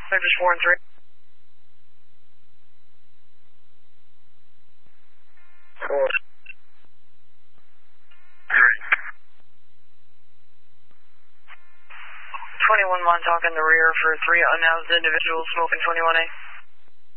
Sectors 4 and 3. 4. 21 Montauk in the rear for 3 unhoused individuals smoking 21A.